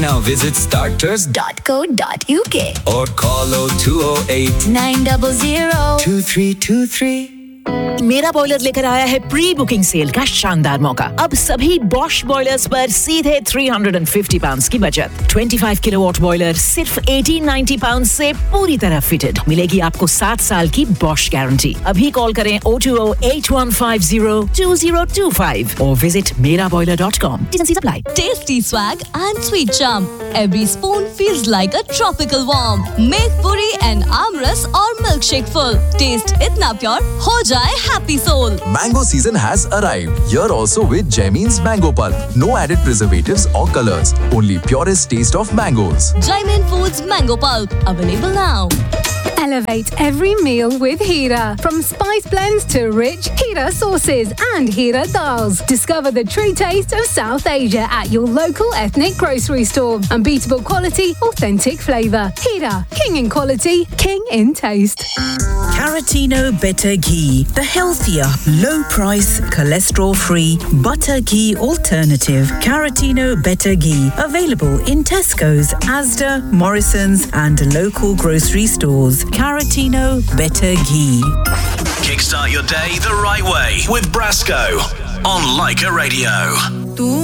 Now visit starters.co.uk or call 0208 900 2323. मेरा boiler लेकर आया है प्री बुकिंग सेल का शानदार मौका। अब सभी बॉश बॉयलर्स पर सीधे £350 की बचत। 25 किलोवाट बॉयलर सिर्फ £1890 से पूरी तरह फिटेड। मिलेगी आपको 7 साल की बॉश गारंटी। अभी कॉल करें 02081502025 और visit meraboiler.com. T&Cs apply. Tasty swag and sweet charm. Every spoon feels like a tropical warm. Make puri and amras or milkshake full. Taste itna pure, ho jaye happy soul. Mango season has arrived. Here also with Jaimin's Mango Pulp. No added preservatives or colors. Only purest taste of mangoes. Jaimin Foods Mango Pulp. Available now. Elevate every meal with Hira. From spice blends to rich Hira sauces and Hira dals. Discover the true taste of South Asia at your local ethnic grocery store. Unbeatable quality, authentic flavour. Hira, king in quality, king in taste. Caratino Better Ghee, the healthier, low-price, cholesterol-free butter ghee alternative. Caratino Better Ghee, available in Tesco's, Asda, Morrison's and local grocery stores. Caratino Better Ghee. Kickstart your day the right way with Brasco on Leica Radio.